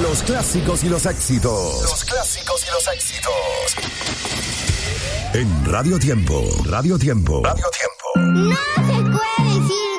Los clásicos y los éxitos. Los clásicos y los éxitos. En Radio Tiempo. Radio Tiempo. Radio Tiempo. No se puede decir